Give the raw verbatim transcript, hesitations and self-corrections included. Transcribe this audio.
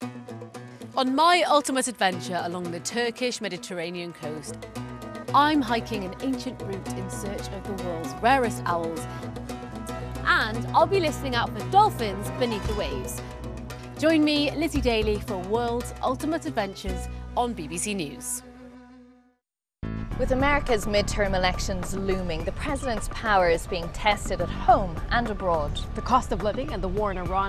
On my ultimate adventure along the Turkish Mediterranean coast, I'm hiking an ancient route in search of the world's rarest owls. And I'll be listening out for dolphins beneath the waves. Join me, Lizzie Daly, for World's Ultimate Adventures on B B C News. With America's midterm elections looming, the president's power is being tested at home and abroad. The cost of living and the war in Iran